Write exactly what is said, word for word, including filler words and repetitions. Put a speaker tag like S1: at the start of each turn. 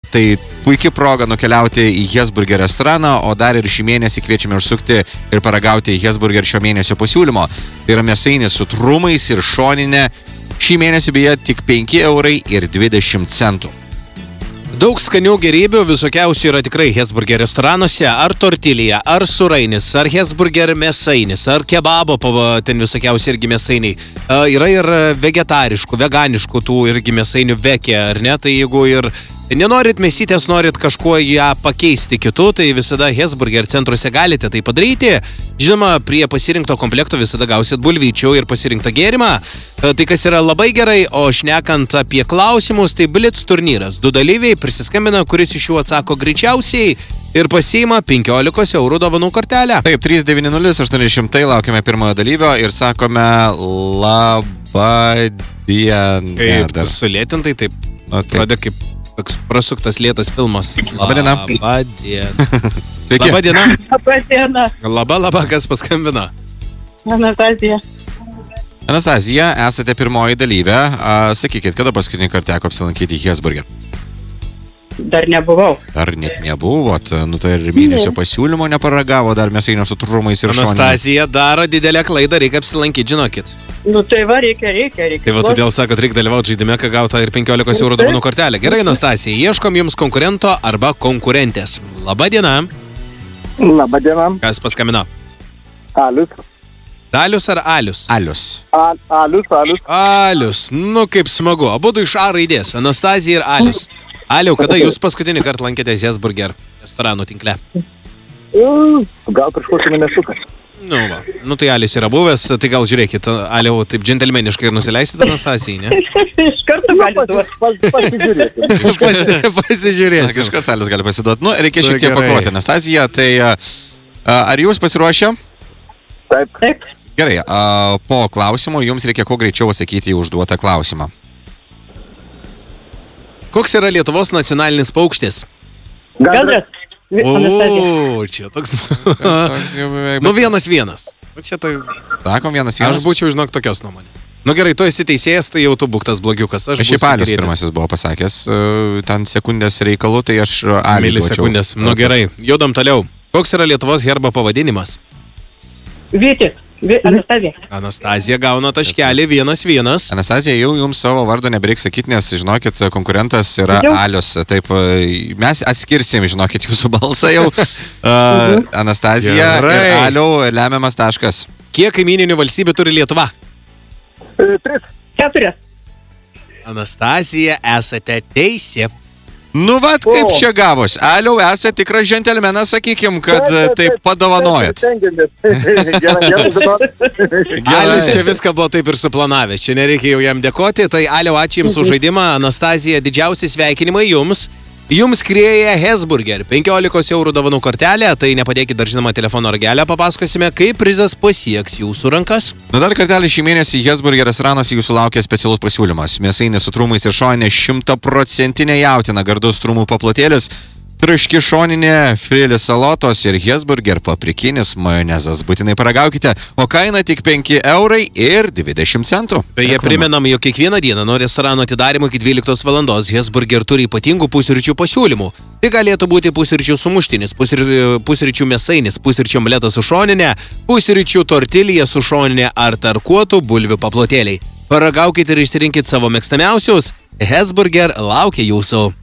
S1: tai puikia proga nukeliauti į Hesburger restoraną, o dar ir šį mėnesį kviečiame užsukti ir paragauti Hesburger šio mėnesio pasiūlymo. Tai yra mėsainis su trumais ir šoninė. Šį mėnesį beje tik penki eurai ir dvidešimt centų.
S2: Daug skanių gerybių visokiausių yra tikrai Hesburger restoranuose, ar tortilija, ar surainis, ar Hesburger mėsainis, ar kebabo, ten visokiausi irgi mėsainiai. Yra ir vegetariškų, veganiškų tų irgi mėsainių vekė, ar ne? Tai jeigu ir nenorit mėsytės, norit kažkuo ją pakeisti kitu, tai visada Hesburger centruose galite tai padaryti. Žinoma, prie pasirinkto komplekto visada gausit bulvyčių ir pasirinktą gėrimą. Tai kas yra labai gerai, o šnekant apie klausimus, tai blitz turnyras. Du dalyviai prisiskambina, kuris iš jų atsako greičiausiai ir pasiima penkiolikos eurų dovanų kortelę.
S1: Taip, trys devyni nulis aštuoni šimtai, laukiame pirmojo dalyvio ir sakome labą dieną.
S2: Kaip sulėtintai, taip, atrodo kaip toks prasuktas lėtas filmas.
S1: Labą dieną.
S2: Labą dieną.
S1: Sveiki.
S2: Labą dieną.
S3: Labą dieną.
S2: Labą, labą, kas paskambino?
S3: Anastazija.
S1: Anastazija, esate pirmoji dalyvė. A, sakykit, kada paskutinį kartą teko apsilankyti Hesburger?
S3: Dar nebuvau.
S1: Dar net nebuvot. Nu tai ir mėnesio pasiūlymo neparagavo, dar mėsainio su trumais ir šoninė.
S2: Anastazija daro didelę klaidą, reikia apsilankyti, žinokit.
S3: Nu tai va, reikia, reikia, reikia.
S2: Tai va, todėl sakot, reikia dalyvauti žaidime, ką gauta ir penkiolikos eurų dovanų kortelę. Gerai, Anastazija, ieškom jums konkurento arba konkurentės. Labą dieną.
S4: Labą dieną.
S2: Kas paskambino?
S4: Alius.
S2: Dalius ar Alius?
S1: Alius.
S4: A, alius, Alius.
S2: Alius, nu kaip smagu. Abudu iš A raidės, Anastazija ir Alius. Aliau, kada jūs paskutinį kartą lankėtės Hesburger restoranų tinkle?
S4: Gal prieš kokį mėnesiuką.
S2: Nu, va. Nu, tai Alius yra buvęs, tai gal žiūrėkit, Aliau, taip džentelmeniškai ir nusileisite Anastazijai, ne?
S3: Iš karto gali duoti.
S4: Pasižiūrėkime.
S2: Pasi, pasižiūrėsim.
S1: Iš karto Alius gali pasiduoti. Nu, reikia
S2: Nu,
S1: šiek tiek
S2: gerai.
S1: pakovoti. Anastazija, tai a, ar jūs pasiruošę?
S4: Taip.
S3: Taip.
S1: Gerai, a, po klausimo jums reikia kuo greičiau atsakyti į užduotą klausimą.
S2: Koks yra Lietuvos nacionalinis paukštis?
S3: Gandras. Anastazija.
S2: O, čia toks...
S1: Toks jau beveik-
S2: Nu, vienas vienas. Nu, čia tai...
S1: Sakom, vienas vienas.
S2: Aš būčiau, žinok, tokios nuomonės. Nu gerai, tu esi teisėjas, tai jau tu būk tas blogiukas. Aš
S1: Šiaip
S2: būsiu
S1: Alius
S2: gerietis.
S1: pirmasis buvo pasakęs, e, ten sekundės reikalų, tai aš Aliui
S2: Milisekundės. Nu gerai, judam toliau. Koks yra Lietuvos herbo pavadinimas?
S3: Vytis. Vi- Anastazija.
S2: Anastazija gauna taškelį vienas vienas.
S1: Anastazija, jau jums savo vardo nebereik sakyti, nes, žinokit, konkurentas yra
S3: Jau.
S1: Alius. Taip, e, mes atskirsim, žinokit, jūsų balsą jau. Uh, Anastazija
S2: Gerai.
S1: ir Aliau lemiamas taškas.
S2: Kiek kaimyninių valstybių turi Lietuva?
S4: E, Tris.
S3: Keturias.
S2: Anastazija, esate teisė.
S1: Nu, vat, kaip
S4: O.
S1: čia gavos. Aliau, esate tikras džentelmenas, sakykim, kad e, taip padovanojat.
S4: Stengiamės. Gerai, gerai, žinot.
S2: Alius čia viską buvo taip ir suplanavęs, čia nereikia jau jam dėkoti. Tai Aliau, ačiū Jums už žaidimą. Anastazija, didžiausi sveikinimai Jums. Jums skrieja Hesburger. penkiolikos eurų dovanų kortelė, tai nepadėkit dar žinoma telefono ragelę, papasakosime, kaip prizas pasieks Jūsų rankas.
S1: Nu, dar kartelį šį mėnesį Hesburger restoranuose jūsų laukia specialus pasiūlymas. Mėsainis su trumais ir šoninė šimtaprocentinė jautina, gardus trumų paplotėlis, traški šoninė, frilis salotos ir Hesburger paprikinis majonezas. Būtinai paragaukite, o kaina tik penki eurai ir dvidešimt centų.
S2: Beje,
S1: Reklama.
S2: primenam, jog kiekvieną dieną nuo restorano atidarimo iki dvyliktos valandos Hesburger turi ypatingų pusryčių pasiūlymų. Tai galėtų būti pusryčių sumuštinis, pusry, pusryčių mėsainis, pusryčių omletas su šoninė, pusryčių tortilija su šoninė ar tarkuotų bulvių paplotėliai. Paragaukite ir išsirinkit savo mėgstamiausius. Hesburger laukia Jūsų.